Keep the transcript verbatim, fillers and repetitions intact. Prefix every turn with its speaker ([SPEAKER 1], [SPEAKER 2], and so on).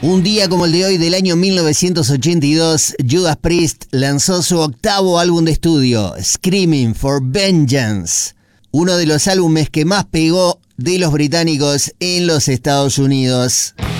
[SPEAKER 1] Un día como el de hoy del año mil novecientos ochenta y dos, Judas Priest lanzó su octavo álbum de estudio, Screaming for Vengeance, uno de los álbumes que más pegó de los británicos en los Estados Unidos.